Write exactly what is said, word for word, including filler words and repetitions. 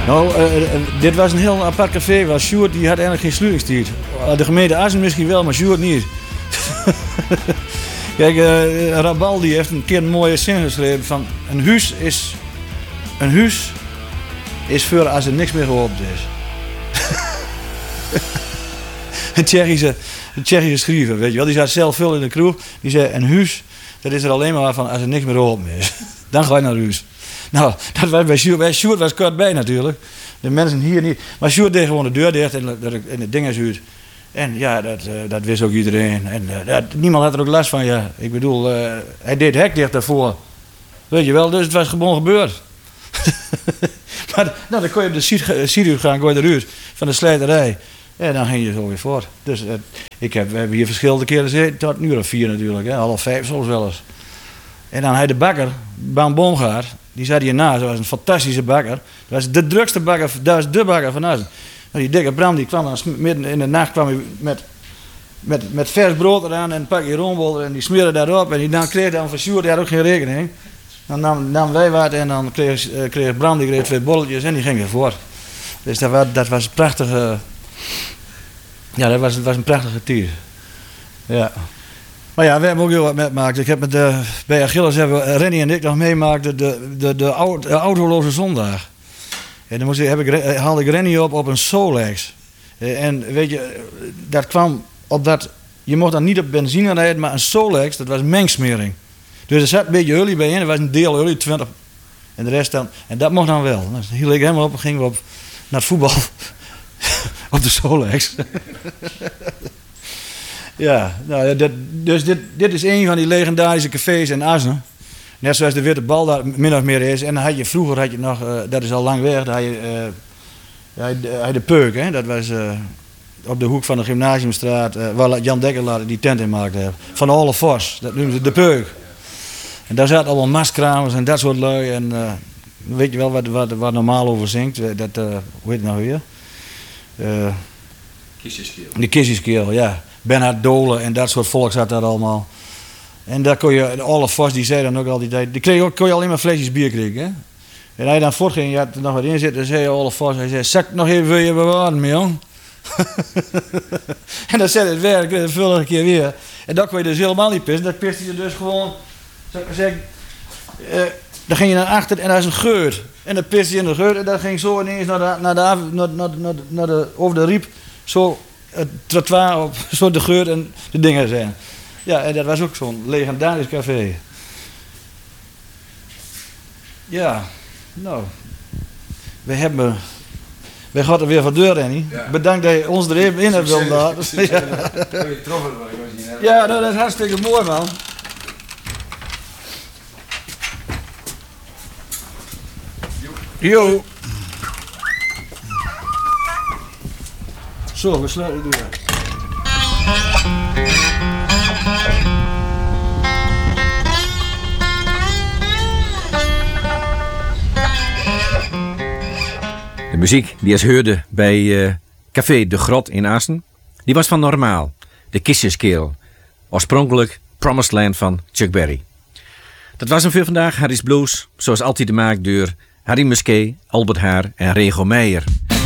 Nou, uh, uh, dit was een heel apart café. Want Sjoerd die had eigenlijk geen sluitingstijd. Uh, de gemeente Assen misschien wel, maar Sjoerd niet. Kijk, uh, Rabaldi heeft een keer een mooie zin geschreven van... Een huis is... Een huis is voor als er niks meer geopend is. Een Tsjechische, een Tsjechische schrijver, weet je wel. Die zat zelf veel in de kroeg. Die zei, een huis, dat is er alleen maar van als er niks meer open is. Dan ga je naar huis. Nou, dat was bij Sjoerd. Bij Sjoerd was kort bij natuurlijk. De mensen hier niet. Maar Sjoerd deed gewoon de deur dicht en het ding is uit. En ja, dat, uh, dat wist ook iedereen. En uh, dat, niemand had er ook last van, ja. Ik bedoel, uh, hij deed het hek dicht daarvoor. Weet je wel, dus het was gewoon gebeurd. Maar nou, dan kon je op de Sirius gaan, kon je eruit van de slijterij. En dan ging je zo weer voort. Dus uh, ik heb, we hebben hier verschillende keren gezeten, tot een uur of vier natuurlijk, hè, half vijf soms wel eens. En dan hij de bakker, Baan Boomgaard, die zat hiernaast, dat was een fantastische bakker. Dat was de drukste bakker, dat was de bakker van Assen. Nou, die dikke Bram die kwam dan midden in de nacht kwam hij met, met, met vers brood eraan en een pakje roombollen en die smeerde daarop. En die dan kreeg dan van Sjoerd, die had ook geen rekening. Dan nam, nam wij wat en dan kreeg, uh, kreeg Bram die kreeg twee bolletjes en die ging weer voort. Dus dat was, dat was een prachtige, ja, dat was, dat was een prachtige tijd. Ja. Maar ja, we hebben ook heel wat meegemaakt. Ik heb met de, bij Achilles hebben Rennie en ik nog meemaakt de, de, de, de, auto, de autoloze zondag. En dan moest ik, heb ik, haalde ik Rennie op op een Solex. En weet je, dat kwam op dat, je mocht dan niet op benzine rijden, maar een Solex, dat was mengsmering. Dus er zat een beetje olie bij in, er was een deel olie, twintig. En de rest dan, en dat mocht dan wel. Dan hield ik helemaal op en gingen we op, naar het voetbal op de Solex. Ja, nou, dit, dus dit, dit is een van die legendarische cafés in Assen. Net zoals de Witte Bal daar min of meer is. En dan had je, vroeger had je nog, uh, dat is al lang weg, dan had je, uh, had je, had je de Peuk. Hè? Dat was uh, op de hoek van de Gymnasiumstraat, uh, waar Jan Dekker die tent in maakte. Van Ole Vos, dat noemen ze de Peuk. En daar zaten allemaal maskramers en dat soort lui. En uh, weet je wel wat, wat, wat normaal over zingt? Dat, uh, hoe heet het nou weer? Uh, Kistjeskeel. De Kistjeskeel, ja. Bernhard Dolen en dat soort volk zat daar allemaal. En daar kon je, Ole Vos die zei dan ook al die tijd, die kreeg ook, kon je alleen maar flesjes bier krijgen. Hè? En hij dan voortging, je had er nog wat in zitten, dan zei Ole Vos, hij zei, zak nog even wil je bewaren, jong. En dan zei het werk, de volgende keer weer. En dan kon je dus helemaal niet pissen, dat piste je dus gewoon, zou ik maar zeggen, uh, dan ging je naar achter en daar is een geur. En dan piste je in de geur en dat ging zo ineens naar de, naar de, naar, naar, naar, naar de, over de riep, zo het trottoir op, zo de geur en de dingen zijn. Ja, en dat was ook zo'n legendarisch café. Ja, nou, we hebben, wij gaan er weer van deur, Rennie. Ja. Bedankt dat je ons er even in hebt willen laten. Ja, ja nou, dat is hartstikke mooi, man. Jo. Zo, we sluiten de deur. De muziek die is hoorde bij uh, Café De Grot in Assen, die was van Normaal, de Kistjeskeel. Oorspronkelijk Promised Land van Chuck Berry. Dat was hem voor vandaag, Harry's Blues, zoals altijd gemaakt door Harry Musquet, Albert Haar en Rego Meijer.